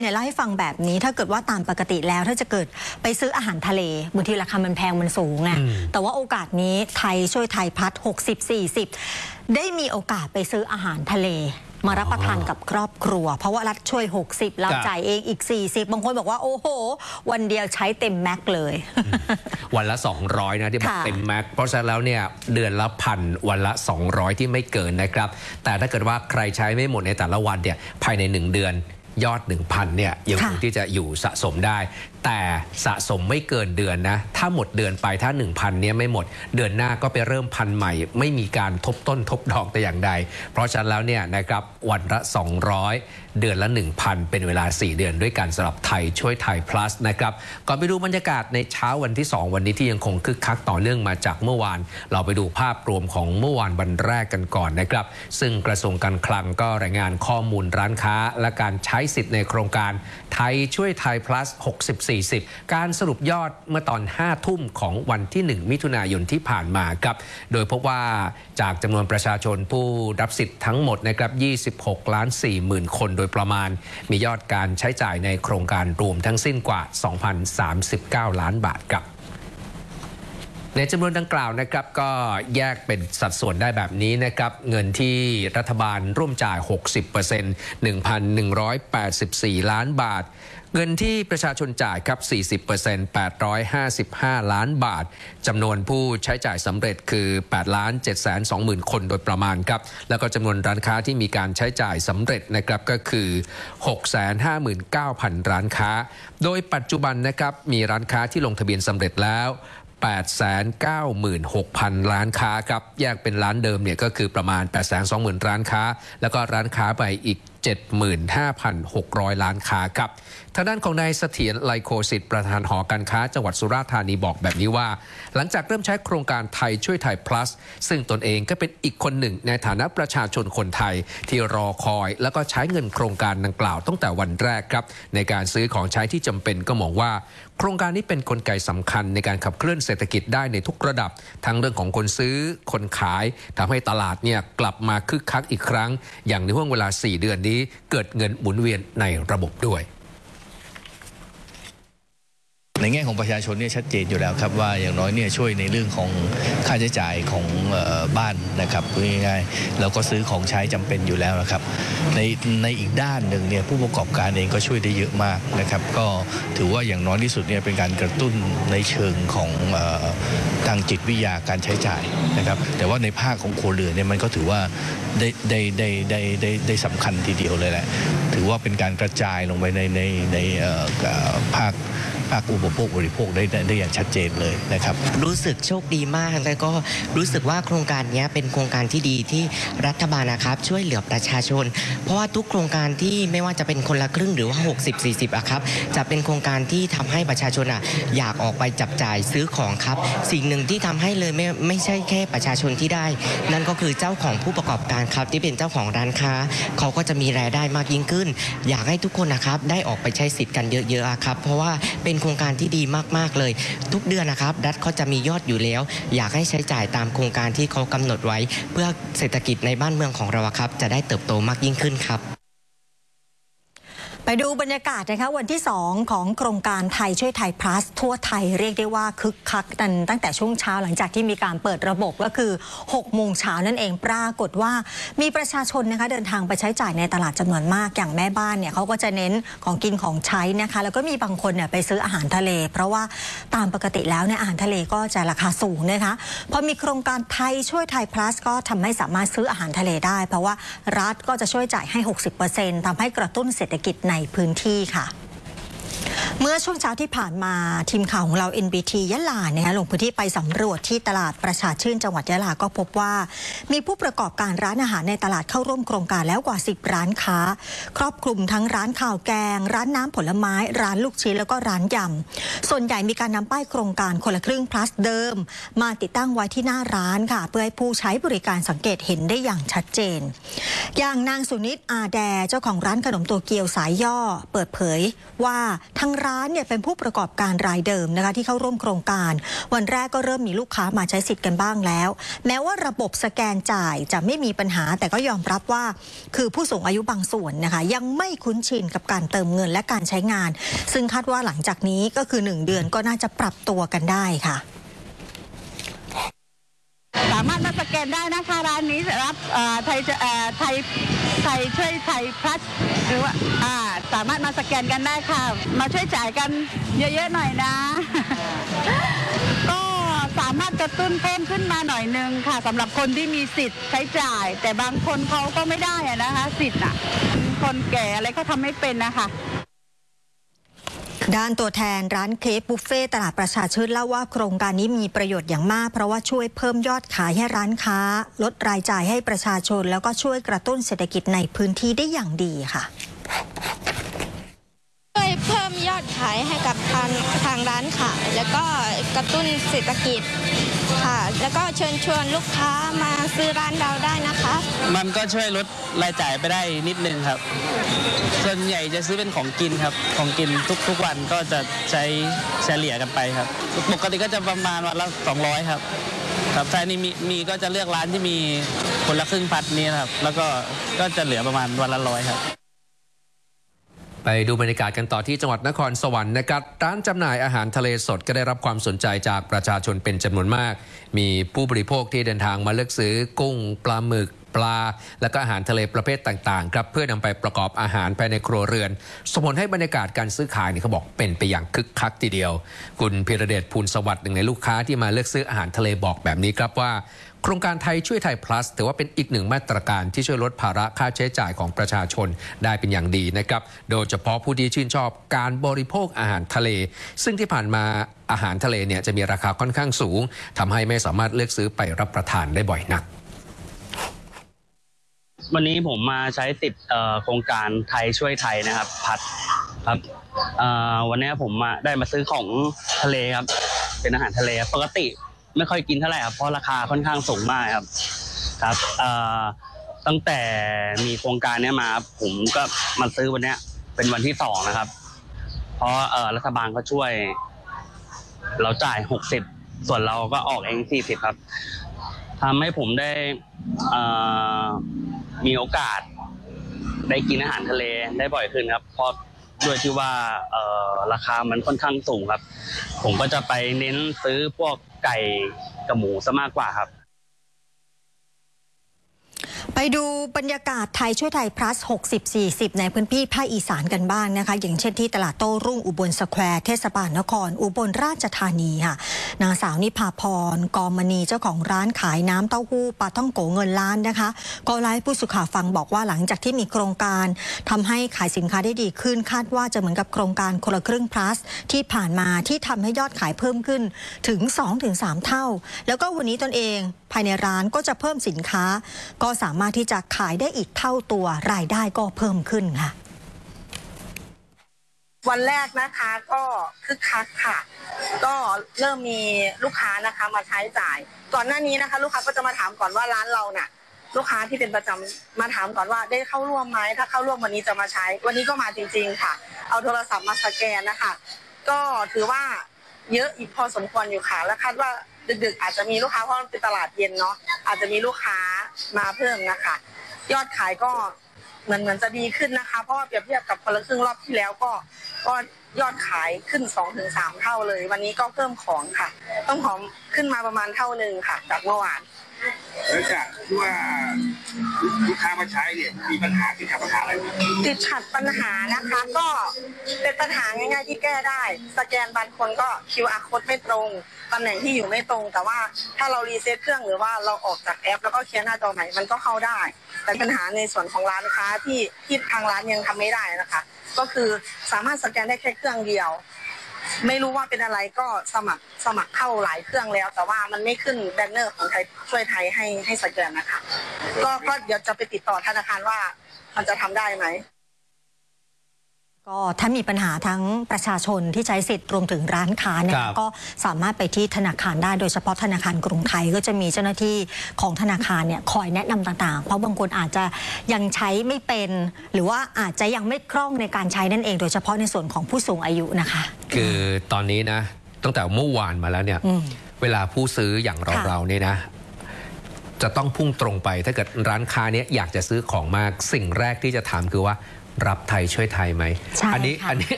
เนี่ยเล่าให้ฟังแบบนี้ถ้าเกิดว่าตามปกติแล้วถ้าจะเกิดไปซื้ออาหารทะเลบางทีราคามันแพงมันสูงไงแต่ว่าโอกาสนี้ไทยช่วยไทยพัฒน์60-40ได้มีโอกาสไปซื้ออาหารทะเลมารับประทานกับครอบครัวเพราะว่ารัฐช่วย60เราจ่ายเองอีก40บางคนบอกว่าโอ้โหวันเดียวใช้เต็มแม็กเลยวันละ200นะที่บอกเต็มแม็กเพราะฉะนั้นแล้วเนี่ยเดือนละ1,000วันละ200ที่ไม่เกินนะครับแต่ถ้าเกิดว่าใครใช้ไม่หมดในแต่ละวันเนี่ยภายใน1เดือนยอด 1,000 เนี่ยยังคงที่จะอยู่สะสมได้แต่สะสมไม่เกินเดือนนะถ้าหมดเดือนไปถ้า 1,000 เนี่ยไม่หมดเดือนหน้าก็ไปเริ่มพันใหม่ไม่มีการทบต้นทบดอกแต่อย่างใดเพราะฉะนั้นแล้วเนี่ยนะครับวันละ200เดือนละ 1,000 เป็นเวลา4เดือนด้วยกันสำหรับไทยช่วยไทย plus นะครับก่อนไปดูบรรยากาศในเช้าวันที่2วันนี้ที่ยังคงคึกคักต่อเนื่องมาจากเมื่อวานเราไปดูภาพรวมของเมื่อวานวันแรกกันก่อนนะครับซึ่งกระทรวงการคลังก็รายงานข้อมูลร้านค้าและการใช้สิทธิ์ในโครงการไทยช่วยไทย plus 60-40การสรุปยอดเมื่อตอน5 ทุ่มของวันที่1มิถุนายนที่ผ่านมาครับโดยพบว่าจากจำนวนประชาชนผู้รับสิทธิ์ทั้งหมดนะครับ26,40,000 คนโดยประมาณมียอดการใช้จ่ายในโครงการรวมทั้งสิ้นกว่า 2,039 ล้านบาทครับในจำนวนดังกล่าวนะครับก็แยกเป็นสัดส่วนได้แบบนี้นะครับเงินที่รัฐบาลร่วมจ่าย 60% 1,184 ล้านบาทเงินที่ประชาชนจ่ายครับ 40% 855 ล้านบาทจำนวนผู้ใช้จ่ายสำเร็จคือ 8,720,000 คนโดยประมาณครับแล้วก็จำนวนร้านค้าที่มีการใช้จ่ายสำเร็จนะครับก็คือ 659,000 ร้านค้าโดยปัจจุบันนะครับมีร้านค้าที่ลงทะเบียนสำเร็จแล้ว896,000 ร้านค้าครับแยกเป็นร้านเดิมเนี่ยก็คือประมาณ 820,000 ร้านค้าแล้วก็ร้านค้าไปอีก 75,600 ล้านค้าครับทางด้านของนายเสถียรไลโคสิทธิ์ประธานหอการค้าจังหวัดสุราษฎร์ธานีบอกแบบนี้ว่าหลังจากเริ่มใช้โครงการไทยช่วยไทย plus ซึ่งตนเองก็เป็นอีกคนหนึ่งในฐานะประชาชนคนไทยที่รอคอยแล้วก็ใช้เงินโครงการดังกล่าวตั้งแต่วันแรกครับในการซื้อของใช้ที่จำเป็นก็มองว่าโครงการนี้เป็นกลไกสำคัญในการขับเคลื่อนเศรษฐกิจได้ในทุกระดับทั้งเรื่องของคนซื้อคนขายทำให้ตลาดเนี่ยกลับมาคึกคักอีกครั้งอย่างในห่วงเวลา4 เดือนนี้เกิดเงินหมุนเวียนในระบบด้วยในแง่ของประชาชนเนี่ยชัดเจนอยู่แล้วครับว่าอย่างน้อยเนี่ยช่วยในเรื่องของค่าใช้จ่ายของบ้านนะครับพูดง่ายๆเราก็ซื้อของใช้จำเป็นอยู่แล้วนะครับในอีกด้านหนึ่งเนี่ยผู้ประกอบการเองก็ช่วยได้เยอะมากนะครับก็ถือว่าอย่างน้อยที่สุดเนี่ยเป็นการกระตุ้นในเชิงของทางจิตวิทยาการใช้จ่ายนะครับแต่ว่าในภาคของครัวเรือนเนี่ยมันก็ถือว่าได้สำคัญทีเดียวเลยแหละถือว่าเป็นการกระจายลงไปในภาคอุปโภคบริโภคได้อย่างชัดเจนเลยนะครับรู้สึกโชคดีมากแล้วก็รู้สึกว่าโครงการนี้เป็นโครงการที่ดีที่รัฐบาลนะครับช่วยเหลือประชาชนเพราะว่าทุกโครงการที่ไม่ว่าจะเป็นคนละครึ่งหรือว่า60-40อะครับจะเป็นโครงการที่ทำให้ประชาชนอยากออกไปจับจ่ายซื้อของครับสิ่งหนึ่งที่ทำให้เลยไม่ใช่แค่ประชาชนที่ได้นั่นก็คือเจ้าของผู้ประกอบการครับที่เป็นเจ้าของร้านค้าเขาก็จะมีรายได้มากยิ่งขึ้นอยากให้ทุกคนนะครับได้ออกไปใช้สิทธิ์กันเยอะๆครับเพราะว่าเป็นโครงการที่ดีมากๆเลยทุกเดือนนะครับรัฐเขาจะมียอดอยู่แล้วอยากให้ใช้จ่ายตามโครงการที่เขากำหนดไว้เพื่อเศรษฐกิจในบ้านเมืองของเราครับจะได้เติบโตมากยิ่งขึ้นครับไปดูบรรยากาศนะคะวันที่2ของโครงการไทยช่วยไทย plus ทั่วไทยเรียกได้ว่าคึกคักกันตั้งแต่ช่วงเช้าหลังจากที่มีการเปิดระบบก็คือ6 โมงเช้านั่นเองปรากฏว่ามีประชาชนนะคะเดินทางไปใช้จ่ายในตลาดจำนวนมากอย่างแม่บ้านเนี่ยเขาก็จะเน้นของกินของใช้นะคะแล้วก็มีบางคนเนี่ยไปซื้ออาหารทะเลเพราะว่าตามปกติแล้วเนี่ยอาหารทะเลก็จะราคาสูงนะคะพอมีโครงการไทยช่วยไทย plus ก็ทำให้สามารถซื้ออาหารทะเลได้เพราะว่ารัฐก็จะช่วยจ่ายให้ 60% ทำให้กระตุ้นเศรษฐกิจในพื้นที่ค่ะเมื่อช่วงเช้าที่ผ่านมาทีมข่าวของเรา NBT ยะลาลงพื้นที่ไปสำรวจที่ตลาดประชาชื่นจังหวัดยะลาก็พบว่ามีผู้ประกอบการร้านอาหารในตลาดเข้าร่วมโครงการแล้วกว่า10 ร้านค้าครอบคลุมทั้งร้านข้าวแกงร้านน้ำผลไม้ร้านลูกชิ้นแล้วก็ร้านยำส่วนใหญ่มีการนำป้ายโครงการคนละครึ่ง plus เดิมมาติดตั้งไว้ที่หน้าร้านค่ะเพื่อให้ผู้ใช้บริการสังเกตเห็นได้อย่างชัดเจนอย่างนางสุนิตอาแดเจ้าของร้านขนมโตเกียวสายย่อเปิดเผยว่าทั้งร้านร้านเนี่ยเป็นผู้ประกอบการรายเดิมนะคะที่เข้าร่วมโครงการวันแรกก็เริ่มมีลูกค้ามาใช้สิทธิ์กันบ้างแล้วแม้ว่าระบบสแกนจ่ายจะไม่มีปัญหาแต่ก็ยอมรับว่าคือผู้สูงอายุบางส่วนนะคะยังไม่คุ้นชินกับการเติมเงินและการใช้งานซึ่งคาดว่าหลังจากนี้ก็คือ1 เดือนก็น่าจะปรับตัวกันได้ค่ะสามารถมาสแกนได้นะคะร้านนี้รับไทยช่วยไทยพลัสหรือว่าสามารถมาสแกนกันได้ค่ะมาช่วยจ่ายกันเยอะๆหน่อยนะก็สามารถกระตุ้นเพิ่มขึ้นมาหน่อยนึงค่ะสำหรับคนที่มีสิทธิ์ใช้จ่ายแต่บางคนเขาก็ไม่ได้นะคะสิทธิ์คนแก่อะไรเขาทำไม่เป็นนะคะด้านตัวแทนร้านเคฟบุฟเฟ่ตลาดประชาชื่นเล่าว่าโครงการนี้มีประโยชน์อย่างมากเพราะว่าช่วยเพิ่มยอดขายให้ร้านค้าลดรายจ่ายให้ประชาชนแล้วก็ช่วยกระตุ้นเศรษฐกิจในพื้นที่ได้อย่างดีค่ะช่วยเพิ่มยอดขายให้กับทางร้านขายแล้วก็กระตุ้นเศรษฐกิจค่ะแล้วก็เชิญชวนลูกค้ามาซื้อร้านเราได้นะคะมันก็ช่วยลดรายจ่ายไปได้นิดนึงครับส่วนใหญ่จะซื้อเป็นของกินครับของกินทุกวันก็จะใช้เฉลี่ยกันไปครับปกติก็จะประมาณวันละ200ครับถ้านี่มีก็จะเลือกร้านที่มีคนละครึ่งพัดนี้ครับแล้วก็จะเหลือประมาณวันละ100ครับไปดูบรรยากาศกันต่อที่จังหวัดนครสวรรค์นะครับร้านจำหน่ายอาหารทะเลสดก็ได้รับความสนใจจากประชาชนเป็นจำนวนมากมีผู้บริโภคที่เดินทางมาเลือกซื้อกุ้งปลาหมึกปลาและก็อาหารทะเลประเภทต่างๆครับเพื่อนำไปประกอบอาหารภายในครัวเรือนส่งผลให้บรรยากาศการซื้อขายเขาบอกเป็นไปอย่างคึกคักทีเดียวคุณพิรเดชภูลสวัสดิ์หนึ่งในลูกค้าที่มาเลือกซื้ออาหารทะเลบอกแบบนี้ครับว่าโครงการไทยช่วยไทย plus ถือว่าเป็นอีกหนึ่งมาตรการที่ช่วยลดภาระค่าใช้จ่ายของประชาชนได้เป็นอย่างดีนะครับโดยเฉพาะผู้ที่ชื่นชอบการบริโภคอาหารทะเลซึ่งที่ผ่านมาอาหารทะเลเนี่ยจะมีราคาค่อนข้างสูงทำให้ไม่สามารถเลือกซื้อไปรับประทานได้บ่อยนักวันนี้ผมมาใช้สิทธิ์โครงการไทยช่วยไทยนะครับพัดครับวันนี้ผมได้มาซื้อของทะเลครับเป็นอาหารทะเลปกติไม่ค่อยกินเท่าไหร่ครับเพราะราคาค่อนข้างสูงมากครับตั้งแต่มีโครงการนี้มาผมก็มาซื้อวันนี้เป็นวันที่2นะครับเพราะรัฐบาลก็ช่วยเราจ่าย60ส่วนเราก็ออกเอง40ครับทำให้ผมได้มีโอกาสได้กินอาหารทะเลได้บ่อยขึ้นครับเพราะด้วยที่ว่าราคามันค่อนข้างสูงครับผมก็จะไปเน้นซื้อพวกไก่กับหมูซะมากกว่าครับไปดูบรรยากาศไทยช่วยไทย plus 60-40 ในพื้นที่ภาคอีสานกันบ้างนะคะอย่างเช่นที่ตลาดโต้รุ่งอุบลสแควร์เทศบาลนครอุบลราชธานีค่ะนางสาวนิพาพรกอมณีเจ้าของร้านขายน้ำเต้าหู้ปลาท่องโกเงินล้านนะคะก็ไลฟ์ผู้สื่อข่าวฟังบอกว่าหลังจากที่มีโครงการทำให้ขายสินค้าได้ดีขึ้นคาดว่าจะเหมือนกับโครงการคนละครึ่ง plus ที่ผ่านมาที่ทำให้ยอดขายเพิ่มขึ้นถึง 2-3 เท่าแล้วก็วันนี้ตนเองภายในร้านก็จะเพิ่มสินค้าก็สามารถที่จะขายได้อีกเท่าตัวรายได้ก็เพิ่มขึ้นค่ะวันแรกนะคะก็คึกคักค่ะก็เริ่มมีลูกค้านะคะมาใช้จ่ายก่อนหน้านี้นะคะลูกค้าก็จะมาถามก่อนว่าร้านเราน่ะลูกค้าที่เป็นประจำมาถามก่อนว่าได้เข้าร่วมไหมถ้าเข้าร่วมวันนี้จะมาใช้วันนี้ก็มาจริงๆค่ะเอาโทรศัพท์มาสแกนนะคะก็ถือว่าเยอะอีกพอสมควรอยู่ค่ะและคาดว่าดึกๆอาจจะมีลูกค้าเพราะมันเป็นตลาดเย็นเนาะอาจจะมีลูกค้ามาเพิ่มนะคะยอดขายก็เหมือนจะดีขึ้นนะคะเพราะว่าเปรียบเทียบกับคนละครึ่งรอบที่แล้วก็ยอดขายขึ้น 2-3 เท่าเลยวันนี้ก็เพิ่มของค่ะต้องหอมขึ้นมาประมาณเท่านึงค่ะจากเมื่อวานแล้วจากที่ว่าลูกค้ามาใช้เนี่ยมีปัญหาติดขัดปัญหาอะไรติดขัดปัญหานะคะก็เป็นปัญหาง่ายๆที่แก้ได้สแกนบางคนก็ QR code ไม่ตรงตำแหน่งที่อยู่ไม่ตรงแต่ว่าถ้าเรารีเซ็ตเครื่องหรือว่าเราออกจากแอปแล้วก็เคลียร์หน้าจอใหม่มันก็เข้าได้แต่ปัญหาในส่วนของร้านค้าที่ทางร้านยังทำไม่ได้นะคะก็คือสามารถสแกนได้แค่เครื่องเดียวไม่รู้ว่าเป็นอะไรก็สมัครเข้าหลายเครื่องแล้วแต่ว่ามันไม่ขึ้นแบนเนอร์ของไทยช่วยไทยให้สแกนนะคะก็เดี๋ยวจะไปติดต่อธนาคารว่ามันจะทำได้ไหมก็ถ้ามีปัญหาทั้งประชาชนที่ใช้สิทธิ์รวมถึงร้านค้าเนี่ยก็สามารถไปที่ธนาคารได้โดยเฉพาะธนาคารกรุงไทยก็จะมีเจ้าหน้าที่ของธนาคารเนี่ยคอยแนะนำต่างๆเพราะบางคนอาจจะยังใช้ไม่เป็นหรือว่าอาจจะยังไม่คล่องในการใช้นั่นเองโดยเฉพาะในส่วนของผู้สูงอายุนะคะคือตอนนี้นะตั้งแต่เมื่อวานมาแล้วเนี่ยเวลาผู้ซื้ออย่างเราเนี่ยนะจะต้องพุ่งตรงไปถ้าเกิดร้านค้านี้อยากจะซื้อของมากสิ่งแรกที่จะถามคือว่ารับไทยช่วยไทยไหมอันนี้